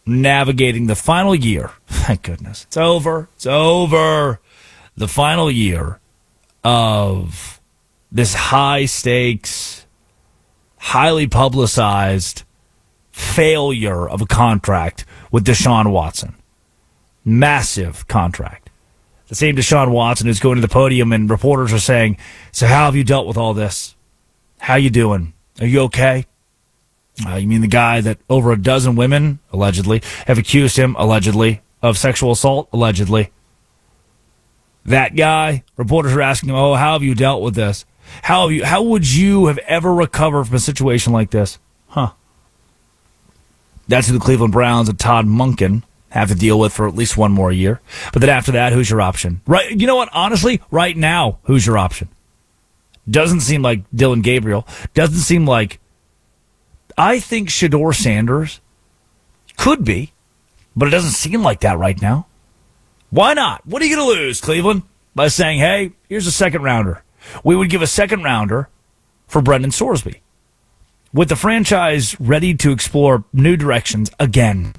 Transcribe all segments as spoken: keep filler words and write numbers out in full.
navigating the final year. Thank goodness. It's over. It's over. The final year of this high-stakes, highly publicized failure of a contract with Deshaun Watson. Massive contract. The same Deshaun Watson who's going to the podium and reporters are saying, so how have you dealt with all this? How you doing? Are you okay? Uh, you mean the guy that over a dozen women, allegedly, have accused him, allegedly, of sexual assault, allegedly? That guy, reporters are asking him, oh, how have you dealt with this? How have you? How would you have ever recovered from a situation like this? Huh. That's who the Cleveland Browns and Todd Monken have to deal with for at least one more year. But then after that, who's your option? Right? You know what? Honestly, right now, who's your option? Doesn't seem like Dylan Gabriel. Doesn't seem like... I think Shedeur Sanders could be, but it doesn't seem like that right now. Why not? What are you going to lose, Cleveland? By saying, hey, here's a second rounder. We would give a second rounder for Brendan Sorsby. With the franchise ready to explore new directions again.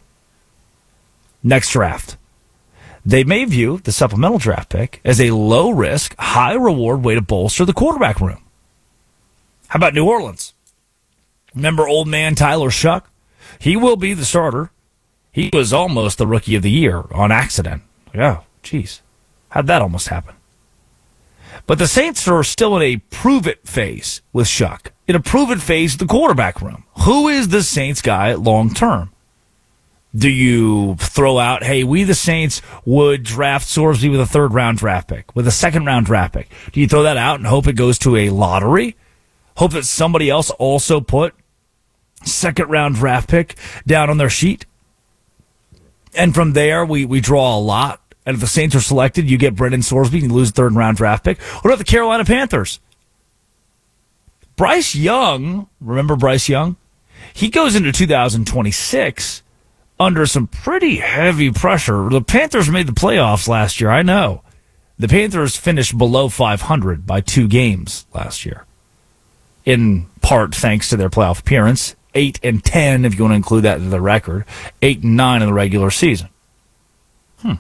Next draft. They may view the supplemental draft pick as a low-risk, high-reward way to bolster the quarterback room. How about New Orleans? Remember old man Tyler Shuck? He will be the starter. He was almost the rookie of the year on accident. Yeah, geez. How'd that almost happen? But the Saints are still in a prove-it phase with Shuck. In a prove-it phase of the quarterback room. Who is the Saints guy long-term? Do you throw out, hey, we the Saints would draft Sorsby with a third-round draft pick, with a second-round draft pick? Do you throw that out and hope it goes to a lottery? Hope that somebody else also put second-round draft pick down on their sheet? And from there, we, we draw a lot. And if the Saints are selected, you get Brendan Sorsby and you lose a third-round draft pick. What about the Carolina Panthers? Bryce Young, remember Bryce Young? He goes into two thousand twenty-six under some pretty heavy pressure. The Panthers made the playoffs last year, I know. The Panthers finished below five hundred by two games last year. In part thanks to their playoff appearance. eight and ten, if you want to include that in the record. eight and nine in the regular season. Hmm.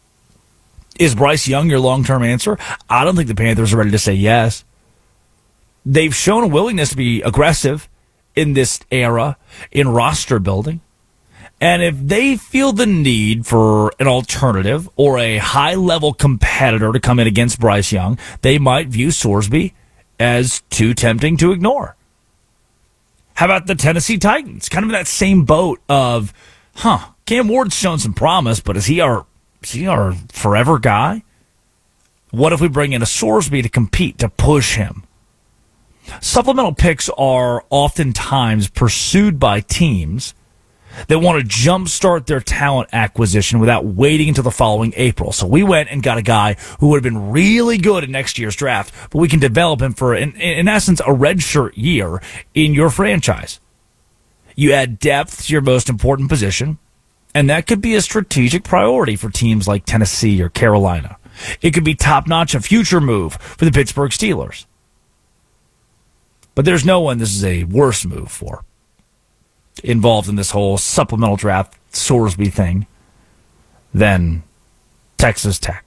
Is Bryce Young your long-term answer? I don't think the Panthers are ready to say yes. They've shown a willingness to be aggressive in this era in roster building. And if they feel the need for an alternative or a high-level competitor to come in against Bryce Young, they might view Sorsby as too tempting to ignore. How about the Tennessee Titans? Kind of in that same boat of, huh, Cam Ward's shown some promise, but is he our, is he our forever guy? What if we bring in a Sorsby to compete, to push him? Supplemental picks are oftentimes pursued by teams that want to jumpstart their talent acquisition without waiting until the following April. So we went and got a guy who would have been really good in next year's draft, but we can develop him for, in, in essence, a redshirt year in your franchise. You add depth to your most important position, and that could be a strategic priority for teams like Tennessee or Carolina. It could be top-notch, a future move for the Pittsburgh Steelers. But there's no one this is a worse move for, involved in this whole supplemental draft Sorsby thing, than Texas Tech.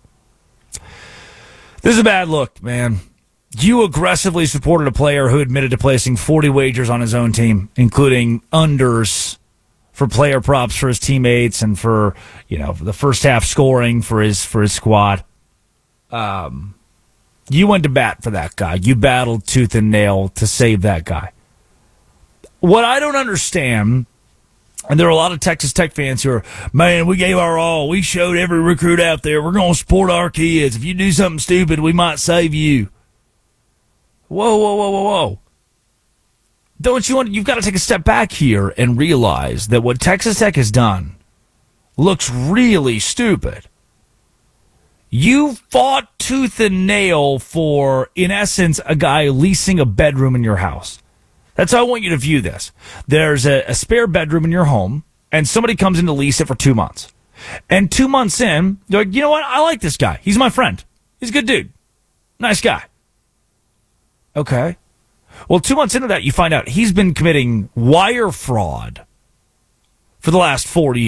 This is a bad look, man. You aggressively supported a player who admitted to placing forty wagers on his own team, including unders for player props for his teammates and for, you know, the first half scoring for his for his squad. Um, you went to bat for that guy. You battled tooth and nail to save that guy. What I don't understand, and there are a lot of Texas Tech fans who are, man, we gave our all. We showed every recruit out there. We're going to support our kids. If you do something stupid, we might save you. Whoa, whoa, whoa, whoa, whoa. Don't you want, you've got to take a step back here and realize that what Texas Tech has done looks really stupid. You fought tooth and nail for, in essence, a guy leasing a bedroom in your house. That's how I want you to view this. There's a, a spare bedroom in your home, and somebody comes in to lease it for two months. And two months in, you're like, you know what? I like this guy. He's my friend. He's a good dude. Nice guy. Okay. Well, two months into that, you find out he's been committing wire fraud for the last forty years.